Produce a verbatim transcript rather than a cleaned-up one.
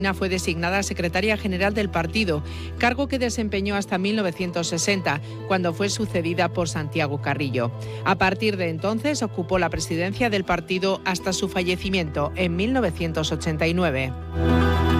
Fue designada secretaria general del partido, cargo que desempeñó hasta mil novecientos sesenta, cuando fue sucedida por Santiago Carrillo. A partir de entonces ocupó la presidencia del partido hasta su fallecimiento en mil novecientos ochenta y nueve.